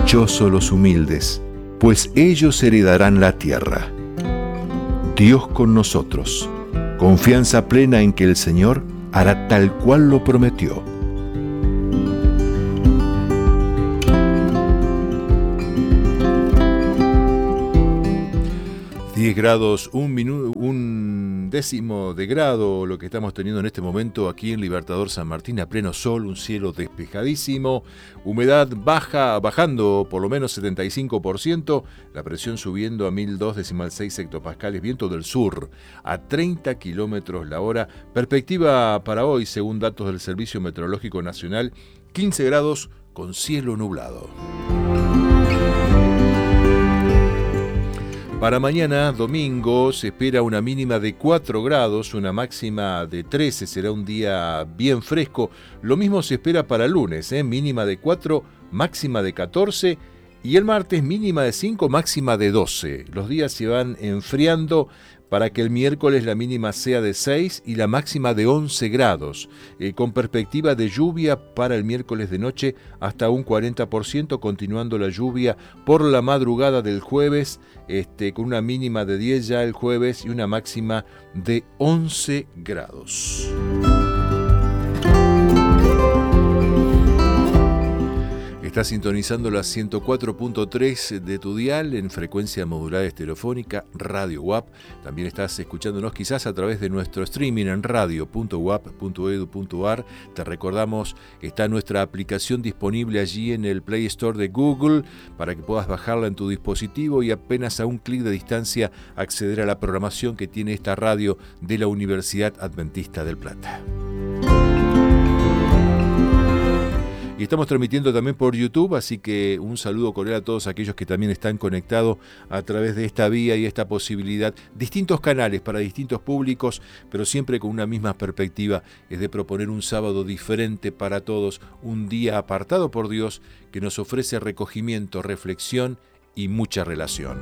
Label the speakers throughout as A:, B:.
A: Dichosos los humildes, pues ellos heredarán la tierra. Dios con nosotros. Confianza plena en que el Señor hará tal cual lo prometió. Grados, un décimo de grado, lo que estamos teniendo en este momento aquí en Libertador San Martín, a pleno sol, un cielo despejadísimo, humedad baja, bajando por lo menos 75%, la presión subiendo a 1002,6 hectopascales, viento del sur a 30 kilómetros la hora, perspectiva para hoy, según datos del Servicio Meteorológico Nacional, 15 grados con cielo nublado. Para mañana, domingo, se espera una mínima de 4 grados, una máxima de 13, será un día bien fresco. Lo mismo se espera para el lunes, mínima de 4, máxima de 14, y el martes mínima de 5, máxima de 12. Los días se van enfriando para que el miércoles la mínima sea de 6 y la máxima de 11 grados, con perspectiva de lluvia para el miércoles de noche hasta un 40%, continuando la lluvia por la madrugada del jueves, con una mínima de 10 ya el jueves y una máxima de 11 grados. Estás sintonizando la 104.3 de tu dial en frecuencia modulada estereofónica, Radio UAP. También estás escuchándonos quizás a través de nuestro streaming en radio.uap.edu.ar. Te recordamos, está nuestra aplicación disponible allí en el Play Store de Google para que puedas bajarla en tu dispositivo y apenas a un clic de distancia acceder a la programación que tiene esta radio de la Universidad Adventista del Plata. Y estamos transmitiendo también por YouTube, así que un saludo cordial a todos aquellos que también están conectados a través de esta vía y esta posibilidad. Distintos canales para distintos públicos, pero siempre con una misma perspectiva, es de proponer un sábado diferente para todos, un día apartado por Dios que nos ofrece recogimiento, reflexión y mucha relación.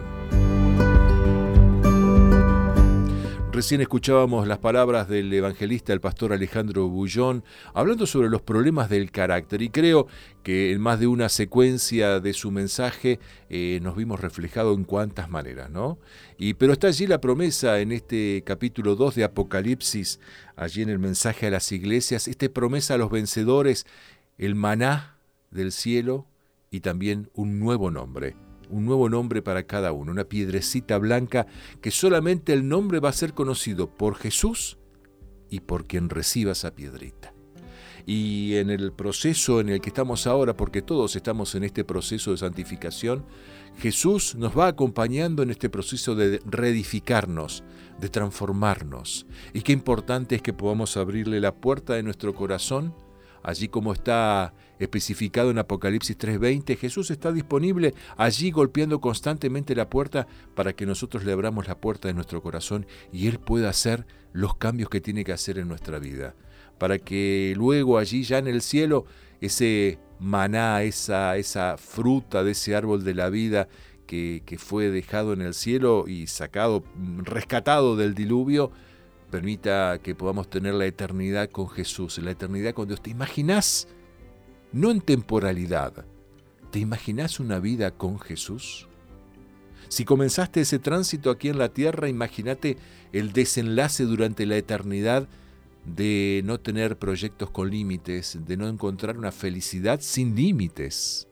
A: Recién escuchábamos las palabras del evangelista, el pastor Alejandro Bullón, hablando sobre los problemas del carácter, y creo que en más de una secuencia de su mensaje nos vimos reflejados en cuantas maneras, ¿no? Pero está allí la promesa en este capítulo 2 de Apocalipsis, allí en el mensaje a las iglesias, promesa a los vencedores, el maná del cielo y también un nuevo nombre para cada uno, una piedrecita blanca que solamente el nombre va a ser conocido por Jesús y por quien reciba esa piedrita. Y en el proceso en el que estamos ahora, porque todos estamos en este proceso de santificación, Jesús nos va acompañando en este proceso de reedificarnos, de transformarnos. Y qué importante es que podamos abrirle la puerta de nuestro corazón. Allí como está especificado en Apocalipsis 3:20, Jesús está disponible allí golpeando constantemente la puerta para que nosotros le abramos la puerta de nuestro corazón y Él pueda hacer los cambios que tiene que hacer en nuestra vida. Para que luego allí ya en el cielo ese maná, esa fruta de ese árbol de la vida que fue dejado en el cielo y rescatado del diluvio, permita que podamos tener la eternidad con Jesús, la eternidad con Dios. ¿Te imaginás? No en temporalidad. ¿Te imaginás una vida con Jesús? Si comenzaste ese tránsito aquí en la tierra, imagínate el desenlace durante la eternidad de no tener proyectos con límites, de no encontrar una felicidad sin límites.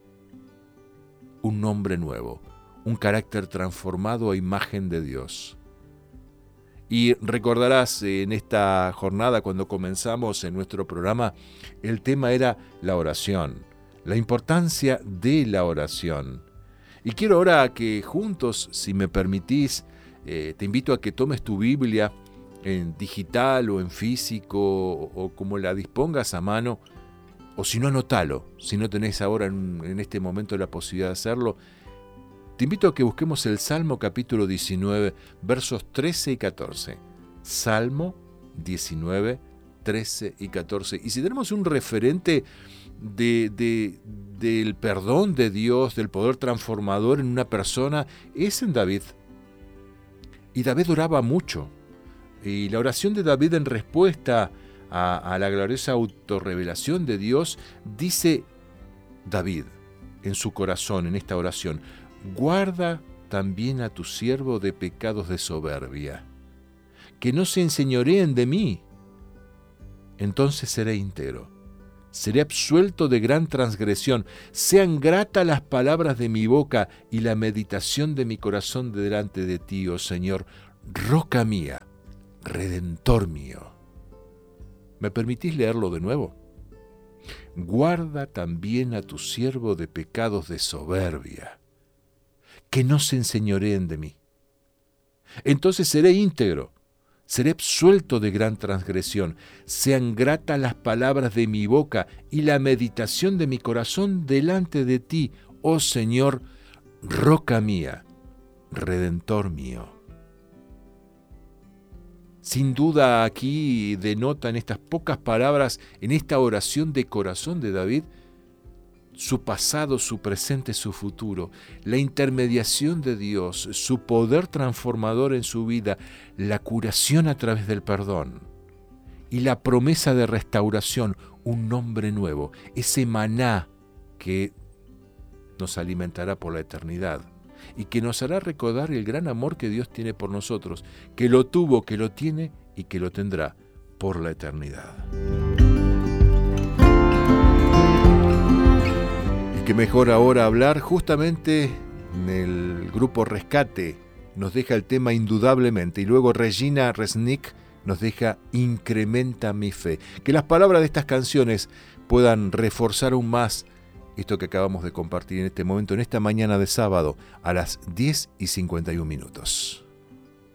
A: Un nombre nuevo, un carácter transformado a imagen de Dios. Y recordarás en esta jornada cuando comenzamos en nuestro programa, el tema era la oración, la importancia de la oración. Y quiero ahora que juntos, si me permitís, te invito a que tomes tu Biblia en digital o en físico o como la dispongas a mano, o si no, anotalo, si no tenés ahora en este momento la posibilidad de hacerlo. Te invito a que busquemos el Salmo capítulo 19, versos 13 y 14. Salmo 19, 13 y 14. Y si tenemos un referente del perdón de Dios, del poder transformador en una persona, es en David. Y David oraba mucho. Y la oración de David en respuesta a la gloriosa autorrevelación de Dios, dice David: en su corazón, en esta oración: guarda también a tu siervo de pecados de soberbia, que no se enseñoreen de mí. Entonces seré íntegro, seré absuelto de gran transgresión. Sean gratas las palabras de mi boca y la meditación de mi corazón delante de ti, oh Señor, roca mía, redentor mío. ¿Me permitís leerlo de nuevo? Guarda también a tu siervo de pecados de soberbia, que no se enseñoreen de mí. Entonces seré íntegro, seré absuelto de gran transgresión. Sean gratas las palabras de mi boca y la meditación de mi corazón delante de ti, oh Señor, roca mía, redentor mío. Sin duda aquí denota en estas pocas palabras, en esta oración de corazón de David, su pasado, su presente, su futuro, la intermediación de Dios, su poder transformador en su vida, la curación a través del perdón y la promesa de restauración, un nombre nuevo, ese maná que nos alimentará por la eternidad y que nos hará recordar el gran amor que Dios tiene por nosotros, que lo tuvo, que lo tiene y que lo tendrá por la eternidad. Y que mejor ahora hablar justamente en el grupo Rescate. Nos deja el tema Indudablemente y luego Regina Resnick nos deja Incrementa mi fe. Que las palabras de estas canciones puedan reforzar aún más esto que acabamos de compartir en este momento, en esta mañana de sábado, a las 10:51.